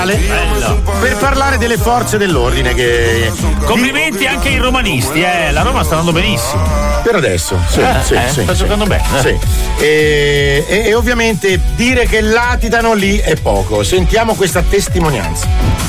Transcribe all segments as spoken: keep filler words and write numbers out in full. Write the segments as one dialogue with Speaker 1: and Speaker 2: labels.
Speaker 1: per parlare delle forze dell'ordine che
Speaker 2: complimenti anche ai romanisti, eh. La Roma sta andando benissimo
Speaker 1: per adesso, sì,
Speaker 2: eh,
Speaker 1: sì,
Speaker 2: eh,
Speaker 1: sì,
Speaker 2: sta
Speaker 1: sì,
Speaker 2: giocando bene eh.
Speaker 1: sì. E, e, e ovviamente dire che latitano lì è poco. Sentiamo questa testimonianza.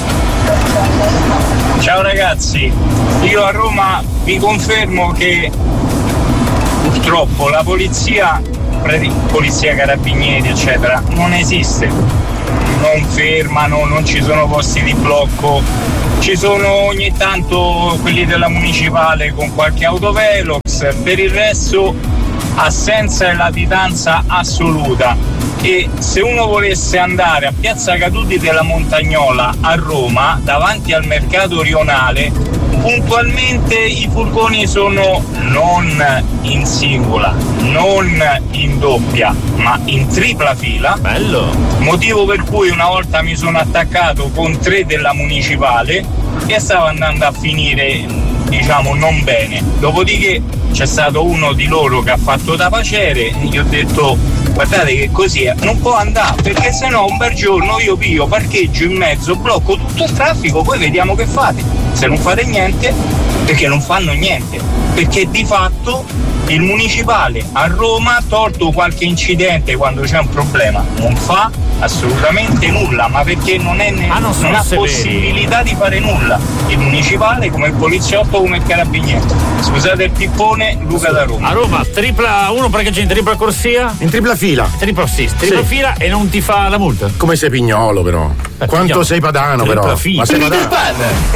Speaker 3: Ciao ragazzi, io a Roma vi confermo che purtroppo la polizia, polizia carabinieri eccetera, non esiste, non fermano, non ci sono posti di blocco, ci sono ogni tanto quelli della municipale con qualche autovelox, per il resto assenza e latitanza assoluta. E se uno volesse andare a Piazza Caduti della Montagnola a Roma, davanti al mercato rionale, puntualmente i furgoni sono non in singola, non in doppia, ma in tripla fila.
Speaker 2: Bello.
Speaker 3: Motivo per cui una volta mi sono attaccato con tre della municipale e stava andando a finire, diciamo, non bene. Dopodiché c'è stato uno di loro che ha fatto da pacere e gli ho detto: guardate che così è, non può andare, perché sennò un bel giorno io piglio, parcheggio in mezzo, blocco tutto il traffico, poi vediamo che fate. Se non fate niente, perché non fanno niente, perché di fatto il municipale a Roma, tolto qualche incidente quando c'è un problema, non fa assolutamente nulla, ma perché non, è ne-
Speaker 2: ah, non,
Speaker 3: non ha
Speaker 2: severi.
Speaker 3: possibilità di fare nulla, il municipale come il poliziotto come il carabiniere. Scusate il pippone, Luca da Roma.
Speaker 2: A Roma tripla, uno parcheggia in tripla corsia,
Speaker 1: in tripla fila,
Speaker 2: tripla, sì, tripla sì. fila e non ti fa la multa.
Speaker 1: Come sei pignolo però, eh, quanto pignolo. Sei padano
Speaker 2: tripla
Speaker 1: però
Speaker 2: fila.
Speaker 1: Ma sei padano.